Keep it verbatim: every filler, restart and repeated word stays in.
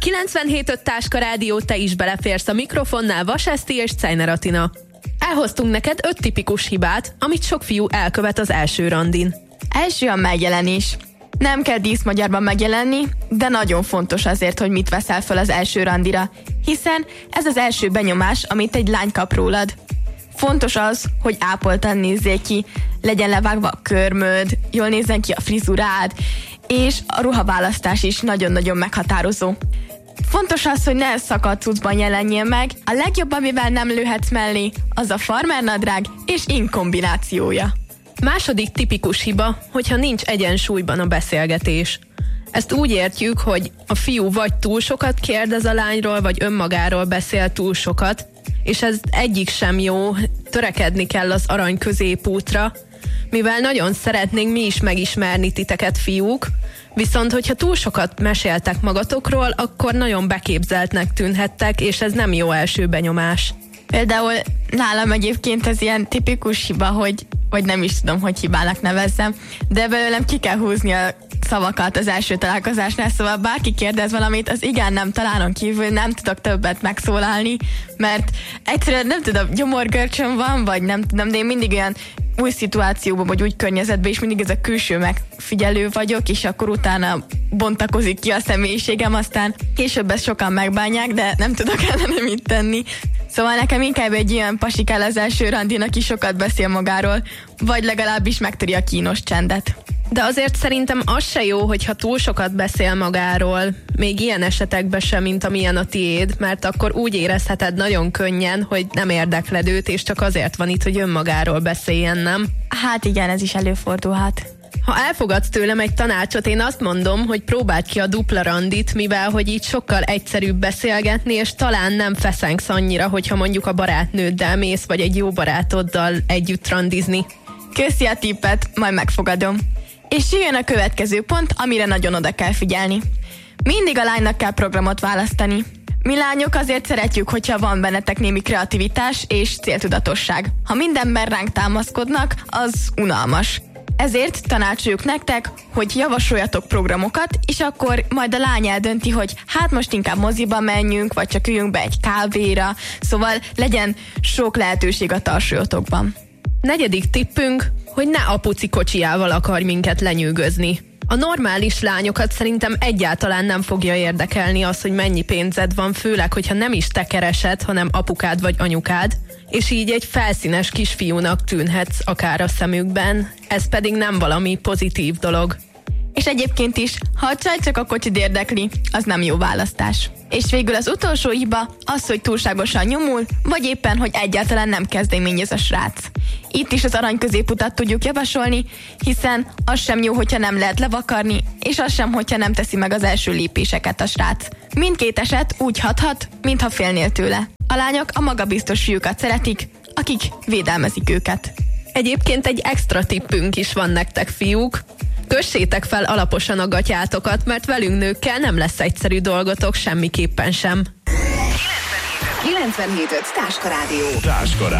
kilencvenhét öt Táska Rádió, te is beleférsz a mikrofonnál, Vas Eszti és Czajner Atina. Elhoztunk neked öt tipikus hibát, amit sok fiú elkövet az első randin. Első a megjelenés. Nem kell díszmagyarban megjelenni, de nagyon fontos azért, hogy mit veszel fel az első randira, hiszen ez az első benyomás, amit egy lány kap rólad. Fontos az, hogy ápoltan nézzél ki, legyen levágva a körmöd, jól nézzen ki a frizurád, és a ruhaválasztás is nagyon-nagyon meghatározó. Fontos az, hogy ne szakadt cuccban jelenjél meg, a legjobb, amivel nem lőhetsz mellé, az a farmernadrág és ing kombinációja. Második tipikus hiba, hogyha nincs egyensúlyban a beszélgetés. Ezt úgy értjük, hogy a fiú vagy túl sokat kérdez a lányról, vagy önmagáról beszél túl sokat, és ez egyik sem jó, törekedni kell az arany középútra, mivel nagyon szeretnénk mi is megismerni titeket, fiúk, viszont hogyha túl sokat meséltek magatokról, akkor nagyon beképzeltnek tűnhettek, és ez nem jó első benyomás. Például nálam egyébként ez ilyen tipikus hiba, hogy, vagy nem is tudom, hogy hibának nevezzem, de belőlem ki kell húzni a szavakat az első találkozásnál, szóval bárki kérdez valamit, az igen, nem, talánon kívül nem tudok többet megszólalni, mert egyszerűen nem tudom, gyomorgörcsöm van, vagy nem tudom, de én mindig olyan új szituációban, vagy úgy környezetben, és mindig ez a külső megfigyelő vagyok, és akkor utána bontakozik ki a személyiségem, aztán később ezt sokan megbánják, de nem tudok ellene mit tenni. Szóval nekem inkább egy ilyen pasi kell az első randin, aki sokat beszél magáról, vagy legalábbis megtöri a kínos csendet. De azért szerintem az se jó, hogyha túl sokat beszél magáról, még ilyen esetekben sem, mint amilyen a tiéd, mert akkor úgy érezheted nagyon könnyen, hogy nem érdekled őt, és csak azért van itt, hogy önmagáról beszéljen, nem? Hát igen, ez is előfordulhat. Ha elfogadsz tőlem egy tanácsot, én azt mondom, hogy próbáld ki a dupla randit, mivel hogy így sokkal egyszerűbb beszélgetni, és talán nem feszengsz annyira, hogyha mondjuk a barátnőddel mész, vagy egy jó barátoddal együtt randizni. Köszi a tippet, majd megfogadom. És jöjjön a következő pont, amire nagyon oda kell figyelni. Mindig a lánynak kell programot választani. Mi lányok azért szeretjük, hogyha van bennetek némi kreativitás és céltudatosság. Ha mindenben ránk támaszkodnak, az unalmas. Ezért tanácsoljuk nektek, hogy javasoljatok programokat, és akkor majd a lány eldönti, hogy hát most inkább moziba menjünk, vagy csak üljünk be egy kávéra, szóval legyen sok lehetőség a tarsolyotokban. Negyedik tippünk, hogy ne apuci kocsijával akarj minket lenyűgözni. A normális lányokat szerintem egyáltalán nem fogja érdekelni az, hogy mennyi pénzed van, főleg, hogyha nem is te keresed, hanem apukád vagy anyukád, és így egy felszínes kisfiúnak tűnhetsz akár a szemükben, ez pedig nem valami pozitív dolog. És egyébként is, ha a csaj csak a kocsid érdekli, az nem jó választás. És végül az utolsó hiba az, hogy túlságosan nyomul, vagy éppen, hogy egyáltalán nem kezdeményez a srác. Itt is az arany középutat tudjuk javasolni, hiszen az sem jó, hogyha nem lehet levakarni, és az sem, hogyha nem teszi meg az első lépéseket a srác. Mindkét eset úgy hathat, mintha félnél tőle. A lányok a magabiztos fiúkat szeretik, akik védelmezik őket. Egyébként egy extra tippünk is van nektek, fiúk. Kössétek fel alaposan a gatyátokat, mert velünk nőkkel nem lesz egyszerű dolgotok semmiképpen sem. kilencvenhét öt Táska Rádió. Táska